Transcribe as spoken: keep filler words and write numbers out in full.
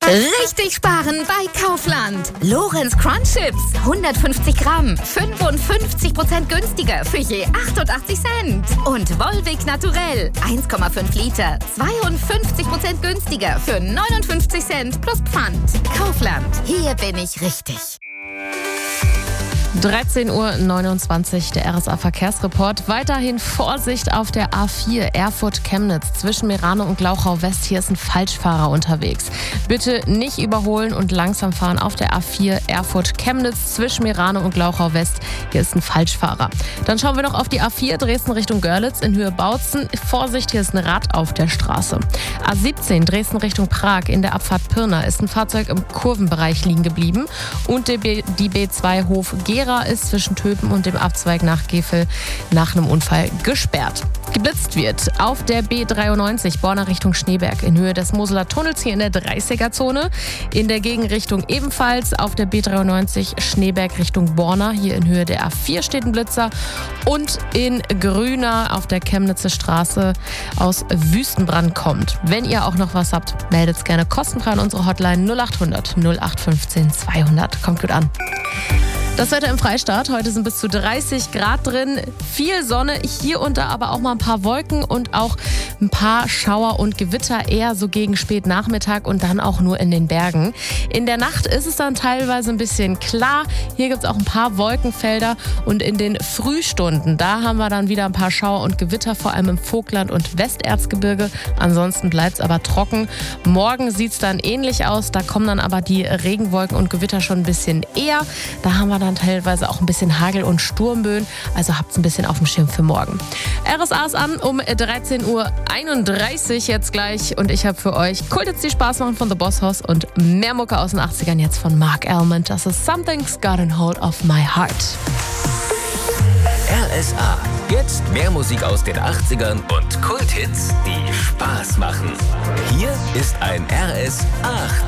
Richtig sparen bei Kaufland. Lorenz Crunch Chips, hundertfünfzig Gramm, fünfundfünfzig Prozent günstiger für je achtundachtzig Cent. Und Volvic Naturell, eins Komma fünf Liter, zweiundfünfzig Prozent günstiger für neunundfünfzig Cent plus Pfand. Kaufland, hier bin ich richtig. dreizehn Uhr neunundzwanzig, der R S A-Verkehrsreport. Weiterhin Vorsicht auf der A vier Erfurt-Chemnitz zwischen Meerane und Glauchau-West. Hier ist ein Falschfahrer unterwegs. Bitte nicht überholen und langsam fahren auf der A vier Erfurt-Chemnitz zwischen Meerane und Glauchau-West. Hier ist ein Falschfahrer. Dann schauen wir noch auf die A vier Dresden Richtung Görlitz in Höhe Bautzen. Vorsicht, hier ist ein Rad auf der Straße. A siebzehn Dresden Richtung Prag in der Abfahrt Pirna ist ein Fahrzeug im Kurvenbereich liegen geblieben. Und die B zwei Hof Gera ist zwischen Töpen und dem Abzweig nach Gefel nach einem Unfall gesperrt. Geblitzt wird auf der B dreiundneunzig Borna Richtung Schneeberg in Höhe des Moseler Tunnels hier in der dreißiger-Zone. In der Gegenrichtung ebenfalls auf der B dreiundneunzig Schneeberg Richtung Borna. Hier in Höhe der A vier steht ein Blitzer. Und in Grüner auf der Chemnitzer Straße aus Wüstenbrand kommt. Wenn ihr auch noch was habt, meldet es gerne kostenfrei an unsere Hotline null acht hundert null acht fünfzehn zweihundert. Kommt gut an. Das Wetter im Freistaat. Heute sind bis zu dreißig Grad drin. Viel Sonne, hier und da aber auch mal ein paar Wolken und auch ein paar Schauer und Gewitter eher so gegen Spätnachmittag und dann auch nur in den Bergen. In der Nacht ist es dann teilweise ein bisschen klar. Hier gibt es auch ein paar Wolkenfelder und in den Frühstunden, da haben wir dann wieder ein paar Schauer und Gewitter, vor allem im Vogtland und Westerzgebirge. Ansonsten bleibt es aber trocken. Morgen sieht es dann ähnlich aus. Da kommen dann aber die Regenwolken und Gewitter schon ein bisschen eher. Da haben wir dann teilweise auch ein bisschen Hagel und Sturmböen. Also habt es ein bisschen auf dem Schirm für morgen. R S A ist an um dreizehn Uhr einunddreißig jetzt gleich. Und ich habe für euch Kult jetzt die Spaß machen von The Boss Hoss und mehr Mucke aus den achtzigern jetzt von Mark Almond. Das ist Something's Got a Hold of My Heart. R S A. Jetzt mehr Musik aus den achtzigern und Kulthits, die Spaß machen. Hier ist ein R S A.